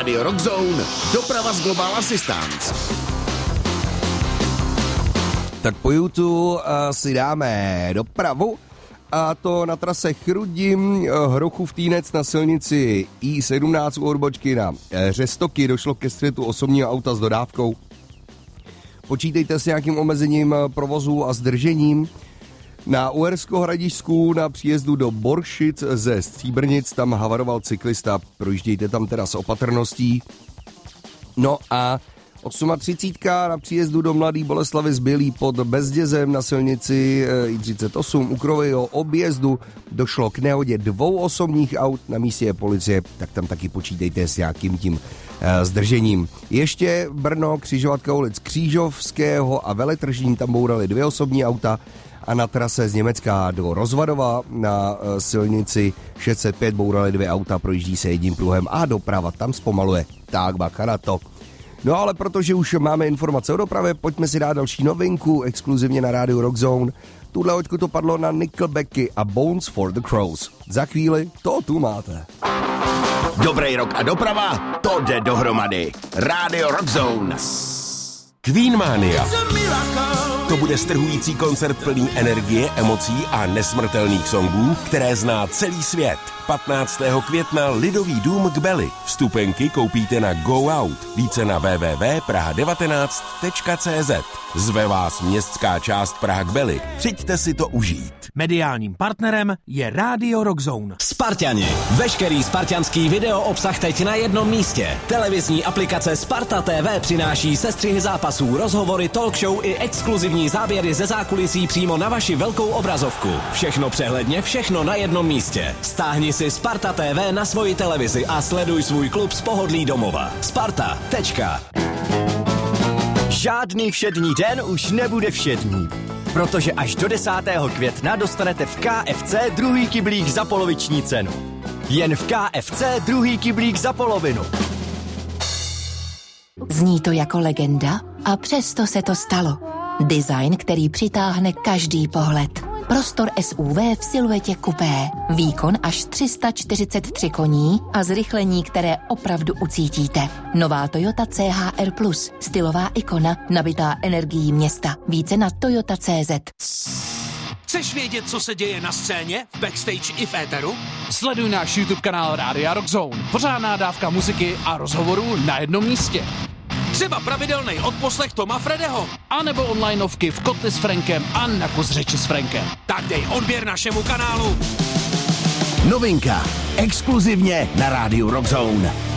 Radio Rock Zone, doprava z Global Assistance. Tak po YouTube si dáme dopravu, a to na trase Chrudim Hrochův Týnec na silnici I17 u odbočky na Řestoky. Došlo ke střetu osobního auta s dodávkou. Počítejte s nějakým omezením provozu a zdržením. Na Uhersko-Hradišťsku na příjezdu do Boršic ze Stříbrnic tam havaroval cyklista, projíždějte tam teda s opatrností. No a 38 na příjezdu do Mladé Boleslavi z Bělí pod Bezdězem na silnici I38 u Krovejho objezdu došlo k nehodě 2 osobních aut, na místě je policie, tak tam taky počítejte s nějakým tím zdržením. Ještě Brno, křižovatka ulic Křížovského a Veletržní, tam bourali 2 osobní auta a na trase z Německa do Rozvadova na silnici 605 bourali 2 auta, projíždí se jedním pruhem a doprava tam zpomaluje. Tak bacha na to. No ale protože už máme informace o dopravě, pojďme si dát další novinku, exkluzivně na rádiu Rock Zone. Tuhle hoďku to padlo na Nickelbacky a Bones for the Crows. Za chvíli to tu máte. Dobrý rok a doprava, to jde dohromady. Radio Rock Zone. Queen Mania. To bude strhující koncert plný energie, emocí a nesmrtelných songů, které zná celý svět. 15. května Lidový dům k Beli. Vstupenky koupíte na Go Out. Více na www.praha19.cz. Zve vás městská část Praha k Beli. Přijďte si to užít. Mediálním partnerem je Radio Rock Zone. Sparťani. Veškerý spartianský video obsah teď na jednom místě. Televizní aplikace Sparta TV přináší sestřihy zápasů, rozhovory, talk show i exkluzivní záběry ze zákulisí přímo na vaši velkou obrazovku. Všechno přehledně, všechno na jednom místě. Stáhni si Sparta TV na svoji televizi a sleduj svůj klub z pohodlí domova. Sparta. Žádný všední den už nebude všední, protože až do 10. května dostanete v KFC druhý kyblík za poloviční cenu. Jen v KFC druhý kyblík za polovinu. Zní to jako legenda a přesto se to stalo. Design, který přitáhne každý pohled. Prostor SUV v siluetě kupé. Výkon až 343 koní a zrychlení, které opravdu ucítíte. Nová Toyota CHR+, stylová ikona, nabitá energií města. Více na toyota.cz. Chceš vědět, co se děje na scéně, v backstage i v éteru? Sleduj náš YouTube kanál Rádia Rock Zone. Pořádná dávka muziky a rozhovorů na jednom místě. Třeba pravidelný odposlech Toma Fredeho. A nebo onlineovky v Kotli s Frankem a na kus řeči s Frankem. Tak dej odběr našemu kanálu. Novinka, exkluzivně na rádiu Rock Zone.